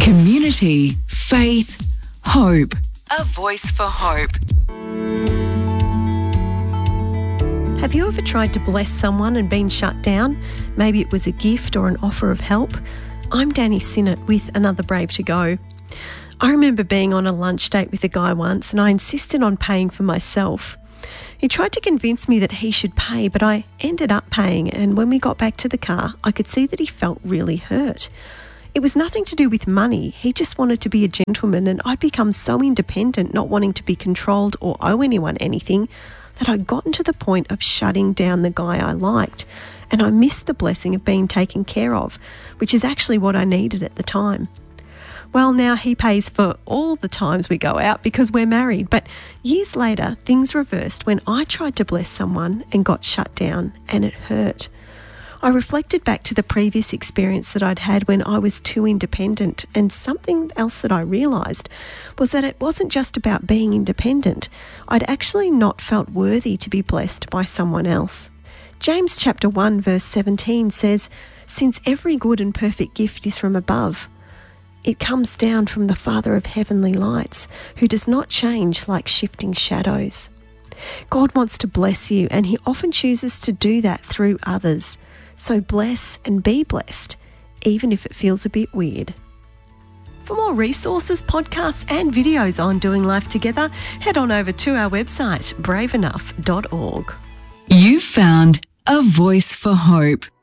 Community, faith, hope. A voice for hope. Have you ever tried to bless someone and been shut down? Maybe it was a gift or an offer of help. I'm Danny Sinnott with Another Brave to Go. I remember being on a lunch date with a guy once and I insisted on paying for myself. He tried to convince me that he should pay, but I ended up paying, and when we got back to the car, I could see that he felt really hurt. It was nothing to do with money. He just wanted to be a gentleman, and I'd become so independent, not wanting to be controlled or owe anyone anything, that I'd gotten to the point of shutting down the guy I liked, and I missed the blessing of being taken care of, which is actually what I needed at the time. Well, now he pays for all the times we go out because we're married, but years later, things reversed when I tried to bless someone and got shut down, and it hurt. I reflected back to the previous experience that I'd had when I was too independent, and something else that I realised was that it wasn't just about being independent. I'd actually not felt worthy to be blessed by someone else. James chapter 1 verse 17 says, "Since every good and perfect gift is from above, it comes down from the Father of heavenly lights, who does not change like shifting shadows." God wants to bless you, and he often chooses to do that through others. So bless and be blessed, even if it feels a bit weird. For more resources, podcasts and videos on doing life together, head on over to our website, braveenough.org. You found a voice for hope.